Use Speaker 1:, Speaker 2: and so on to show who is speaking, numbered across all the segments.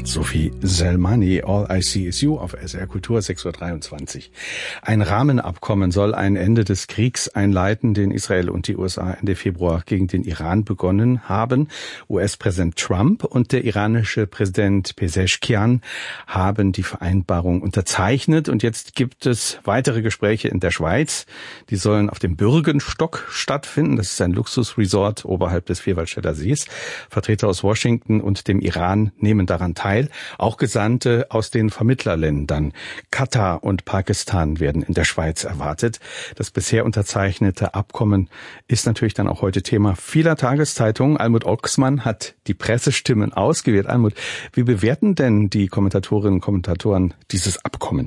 Speaker 1: Sophie Selmani, All I See Is You auf SR Kultur, 6.23 Uhr. Ein Rahmenabkommen soll ein Ende des Kriegs einleiten, den Israel und die USA Ende Februar gegen den Iran begonnen haben. US-Präsident Trump und der iranische Präsident Pezeshkian haben die Vereinbarung unterzeichnet. Und jetzt gibt es weitere Gespräche in der Schweiz. Die sollen auf dem Bürgenstock stattfinden. Das ist ein Luxusresort oberhalb des Vierwaldstätter Sees. Vertreter aus Washington und dem Iran nehmen daran teil. Auch Gesandte aus den Vermittlerländern Katar und Pakistan werden in der Schweiz erwartet. Das bisher unterzeichnete Abkommen ist natürlich dann auch heute Thema vieler Tageszeitungen. Almut Oxmann hat die Pressestimmen ausgewählt. Almut, wie bewerten denn die Kommentatorinnen und Kommentatoren dieses Abkommen?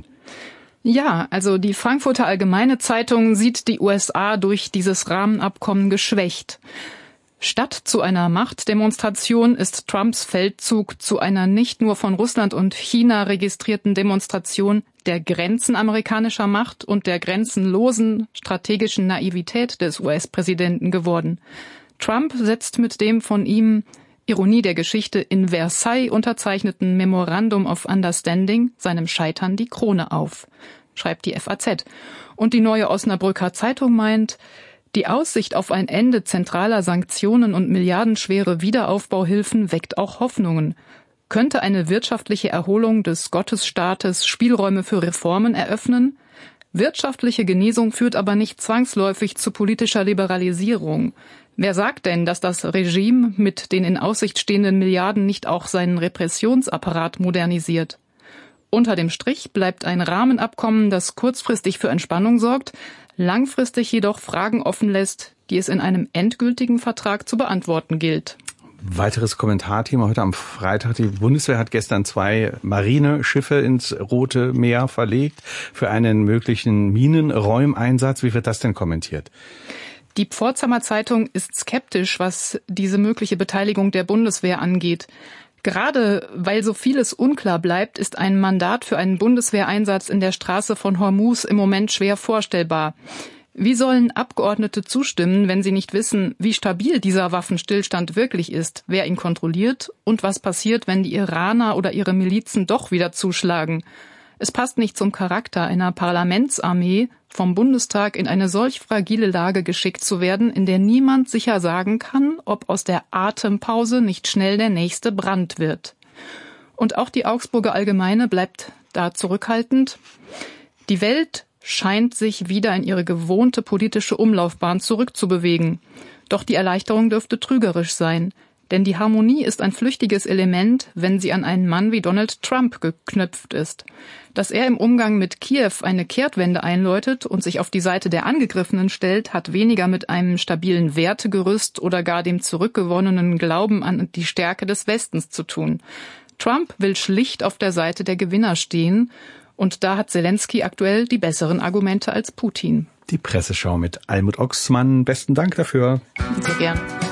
Speaker 2: Ja, also die Frankfurter Allgemeine Zeitung sieht die USA durch dieses Rahmenabkommen geschwächt. Statt zu einer Machtdemonstration ist Trumps Feldzug zu einer nicht nur von Russland und China registrierten Demonstration der Grenzen amerikanischer Macht und der grenzenlosen strategischen Naivität des US-Präsidenten geworden. Trump setzt mit dem von ihm, Ironie der Geschichte, in Versailles unterzeichneten Memorandum of Understanding seinem Scheitern die Krone auf, schreibt die FAZ. Und die Neue Osnabrücker Zeitung meint, die Aussicht auf ein Ende zentraler Sanktionen und milliardenschwere Wiederaufbauhilfen weckt auch Hoffnungen. Könnte eine wirtschaftliche Erholung des Gottesstaates Spielräume für Reformen eröffnen? Wirtschaftliche Genesung führt aber nicht zwangsläufig zu politischer Liberalisierung. Wer sagt denn, dass das Regime mit den in Aussicht stehenden Milliarden nicht auch seinen Repressionsapparat modernisiert? Unter dem Strich bleibt ein Rahmenabkommen, das kurzfristig für Entspannung sorgt, langfristig jedoch Fragen offen lässt, die es in einem endgültigen Vertrag zu beantworten gilt.
Speaker 1: Weiteres Kommentarthema heute am Freitag. Die Bundeswehr hat gestern 2 Marineschiffe ins Rote Meer verlegt für einen möglichen Minenräumeinsatz. Wie wird das denn kommentiert?
Speaker 2: Die Pforzheimer Zeitung ist skeptisch, was diese mögliche Beteiligung der Bundeswehr angeht. Gerade weil so vieles unklar bleibt, ist ein Mandat für einen Bundeswehreinsatz in der Straße von Hormuz im Moment schwer vorstellbar. Wie sollen Abgeordnete zustimmen, wenn sie nicht wissen, wie stabil dieser Waffenstillstand wirklich ist, wer ihn kontrolliert und was passiert, wenn die Iraner oder ihre Milizen doch wieder zuschlagen? Es passt nicht zum Charakter einer Parlamentsarmee, vom Bundestag in eine solch fragile Lage geschickt zu werden, in der niemand sicher sagen kann, ob aus der Atempause nicht schnell der nächste Brand wird. Und auch die Augsburger Allgemeine bleibt da zurückhaltend. Die Welt scheint sich wieder in ihre gewohnte politische Umlaufbahn zurückzubewegen. Doch die Erleichterung dürfte trügerisch sein. Denn die Harmonie ist ein flüchtiges Element, wenn sie an einen Mann wie Donald Trump geknüpft ist. Dass er im Umgang mit Kiew eine Kehrtwende einläutet und sich auf die Seite der Angegriffenen stellt, hat weniger mit einem stabilen Wertegerüst oder gar dem zurückgewonnenen Glauben an die Stärke des Westens zu tun. Trump will schlicht auf der Seite der Gewinner stehen, und da hat Zelensky aktuell die besseren Argumente als Putin.
Speaker 1: Die Presseschau mit Almut Oxmann. Besten Dank dafür.
Speaker 2: Sehr gern.